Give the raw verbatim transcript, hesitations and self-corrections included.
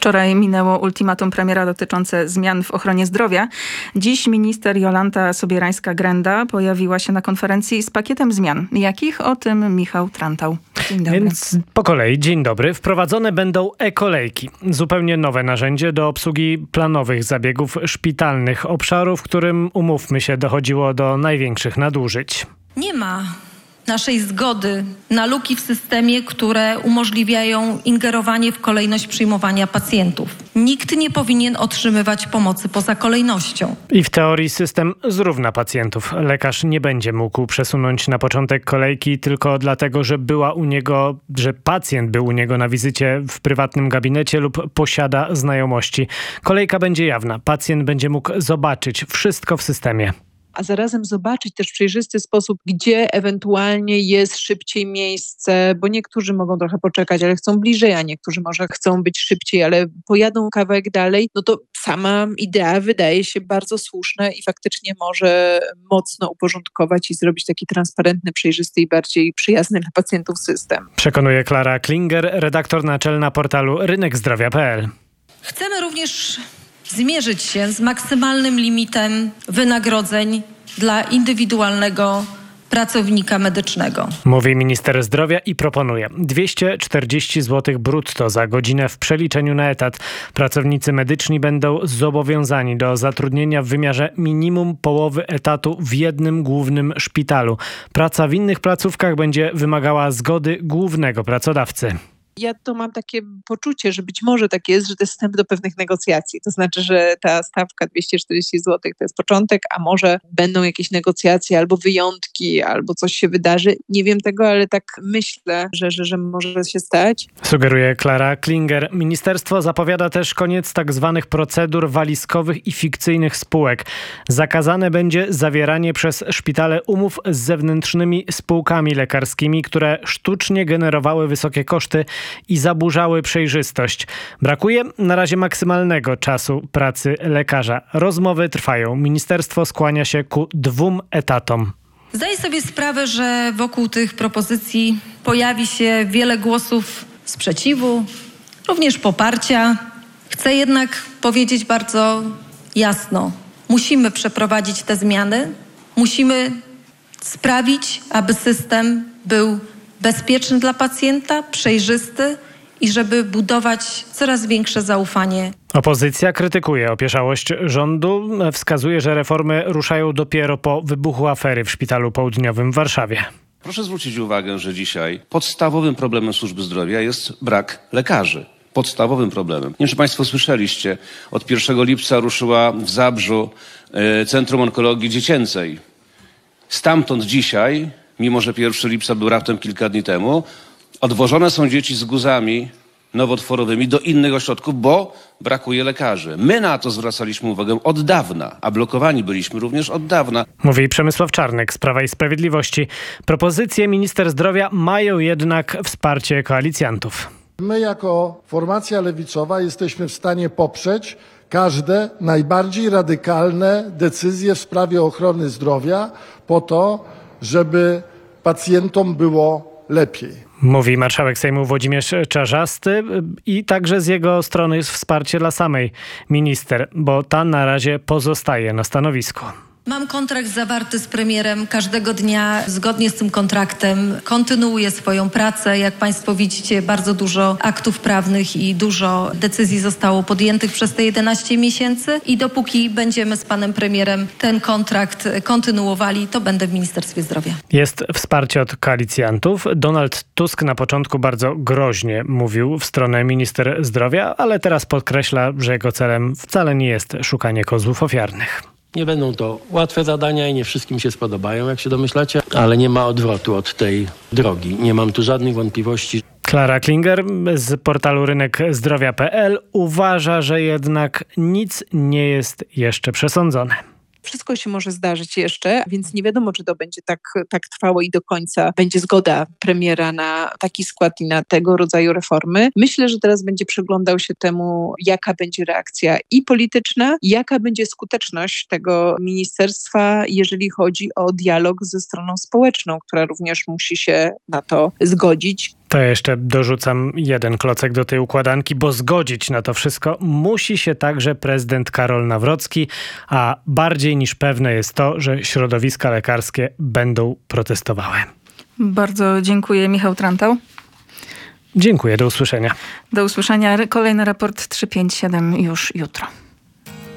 Wczoraj minęło ultimatum premiera dotyczące zmian w ochronie zdrowia. Dziś minister Jolanta Sobierańska-Grenda pojawiła się na konferencji z pakietem zmian. Jakich? O tym Michał Trantał. Dzień dobry. Więc po kolei, dzień dobry. Wprowadzone będą e-kolejki. Zupełnie nowe narzędzie do obsługi planowych zabiegów szpitalnych. Obszaru, w którym, umówmy się, dochodziło do największych nadużyć. Nie ma naszej zgody na luki w systemie, które umożliwiają ingerowanie w kolejność przyjmowania pacjentów. Nikt nie powinien otrzymywać pomocy poza kolejnością. I w teorii system zrówna pacjentów. Lekarz nie będzie mógł przesunąć na początek kolejki tylko dlatego, że była u niego, że pacjent był u niego na wizycie w prywatnym gabinecie lub posiada znajomości. Kolejka będzie jawna. Pacjent będzie mógł zobaczyć wszystko w systemie. A zarazem zobaczyć też w przejrzysty sposób, gdzie ewentualnie jest szybciej miejsce, bo niektórzy mogą trochę poczekać, ale chcą bliżej, a niektórzy może chcą być szybciej, ale pojadą kawałek dalej, no to sama idea wydaje się bardzo słuszna i faktycznie może mocno uporządkować i zrobić taki transparentny, przejrzysty i bardziej przyjazny dla pacjentów system. Przekonuje Klara Klinger, redaktor naczelna portalu rynek zdrowia kropka p l. Chcemy również zmierzyć się z maksymalnym limitem wynagrodzeń dla indywidualnego pracownika medycznego. Mówi minister zdrowia i proponuje dwieście czterdzieści złotych brutto za godzinę w przeliczeniu na etat. Pracownicy medyczni będą zobowiązani do zatrudnienia w wymiarze minimum połowy etatu w jednym głównym szpitalu. Praca w innych placówkach będzie wymagała zgody głównego pracodawcy. Ja to mam takie poczucie, że być może tak jest, że to jest wstęp do pewnych negocjacji. To znaczy, że ta stawka dwieście czterdzieści złotych to jest początek, a może będą jakieś negocjacje albo wyjątki, albo coś się wydarzy. Nie wiem tego, ale tak myślę, że, że, że może się stać. Sugeruje Klara Klinger. Ministerstwo zapowiada też koniec tak zwanych procedur walizkowych i fikcyjnych spółek. Zakazane będzie zawieranie przez szpitale umów z zewnętrznymi spółkami lekarskimi, które sztucznie generowały wysokie koszty i zaburzały przejrzystość. Brakuje na razie maksymalnego czasu pracy lekarza. Rozmowy trwają. Ministerstwo skłania się ku dwóm etatom. Zdaję sobie sprawę, że wokół tych propozycji pojawi się wiele głosów sprzeciwu, również poparcia. Chcę jednak powiedzieć bardzo jasno. Musimy przeprowadzić te zmiany. Musimy sprawić, aby system był bezpieczny dla pacjenta, przejrzysty i żeby budować coraz większe zaufanie. Opozycja krytykuje opieszałość rządu. Wskazuje, że reformy ruszają dopiero po wybuchu afery w Szpitalu Południowym w Warszawie. Proszę zwrócić uwagę, że dzisiaj podstawowym problemem służby zdrowia jest brak lekarzy. Podstawowym problemem. Nie wiem, czy Państwo słyszeliście, od pierwszego lipca ruszyła w Zabrzu y, Centrum Onkologii Dziecięcej. Stamtąd dzisiaj, mimo że pierwszego lipca był raptem kilka dni temu, odwożone są dzieci z guzami nowotworowymi do innych ośrodków, bo brakuje lekarzy. My na to zwracaliśmy uwagę od dawna, a blokowani byliśmy również od dawna. Mówi Przemysław Czarnek z Prawa i Sprawiedliwości. Propozycje minister zdrowia mają jednak wsparcie koalicjantów. My jako formacja lewicowa jesteśmy w stanie poprzeć każde najbardziej radykalne decyzje w sprawie ochrony zdrowia po to, żeby pacjentom było lepiej. Mówi marszałek Sejmu Włodzimierz Czarzasty i także z jego strony jest wsparcie dla samej minister, bo ta na razie pozostaje na stanowisku. Mam kontrakt zawarty z premierem. Każdego dnia zgodnie z tym kontraktem kontynuuję swoją pracę. Jak Państwo widzicie, bardzo dużo aktów prawnych i dużo decyzji zostało podjętych przez te jedenaście miesięcy i dopóki będziemy z panem premierem ten kontrakt kontynuowali, to będę w Ministerstwie Zdrowia. Jest wsparcie od koalicjantów. Donald Tusk na początku bardzo groźnie mówił w stronę minister zdrowia, ale teraz podkreśla, że jego celem wcale nie jest szukanie kozłów ofiarnych. Nie będą to łatwe zadania i nie wszystkim się spodobają, jak się domyślacie, ale nie ma odwrotu od tej drogi. Nie mam tu żadnych wątpliwości. Klara Klinger z portalu rynek zdrowia kropka p l uważa, że jednak nic nie jest jeszcze przesądzone. Wszystko się może zdarzyć jeszcze, więc nie wiadomo, czy to będzie tak, tak trwało i do końca będzie zgoda premiera na taki skład i na tego rodzaju reformy. Myślę, że teraz będzie przyglądał się temu, jaka będzie reakcja i polityczna, i jaka będzie skuteczność tego ministerstwa, jeżeli chodzi o dialog ze stroną społeczną, która również musi się na to zgodzić. To jeszcze dorzucam jeden klocek do tej układanki, bo zgodzić na to wszystko musi się także prezydent Karol Nawrocki, a bardziej niż pewne jest to, że środowiska lekarskie będą protestowały. Bardzo dziękuję. Michał Trantał. Dziękuję, do usłyszenia. Do usłyszenia. Kolejny raport trzysta pięćdziesiąt siedem już jutro.